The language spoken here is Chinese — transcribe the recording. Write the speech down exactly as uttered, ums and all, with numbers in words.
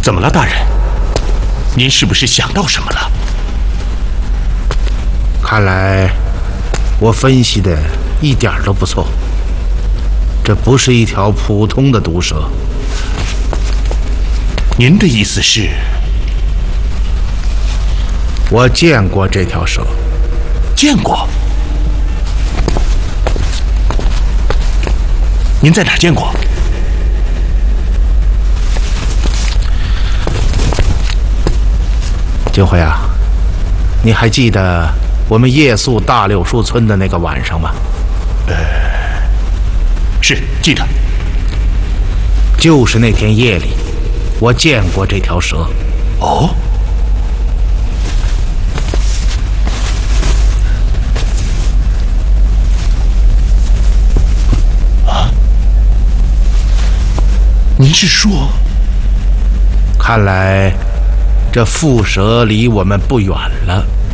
怎么了，大人？您是不是想到什么了？ 看来我分析的一点都不错，这不是一条普通的毒蛇。 您的意思是？ 我见过这条蛇。 见过？您在哪儿见过？ 金辉啊，你还记得我们夜宿大柳树村的那个晚上吗？ 呃，是记得。 就是那天夜里，我见过这条蛇。 哦。啊？您是说？ 看来这蝮蛇离我们不远了。